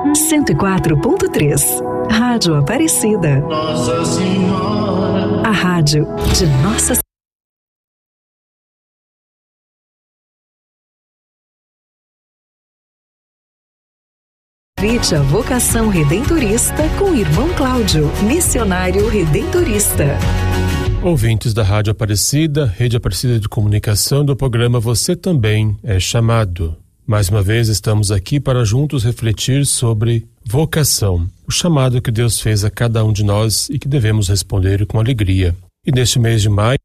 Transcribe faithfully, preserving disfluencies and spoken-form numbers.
cento e quatro ponto três. Rádio Aparecida. Nossa Senhora. A rádio de Nossa Senhora. A vocação redentorista com o irmão Cláudio, missionário redentorista. Ouvintes da Rádio Aparecida, Rede Aparecida de Comunicação, do programa Você Também é Chamado. Mais uma vez estamos aqui para juntos refletir sobre vocação, o chamado que Deus fez a cada um de nós e que devemos responder com alegria. E neste mês de maio,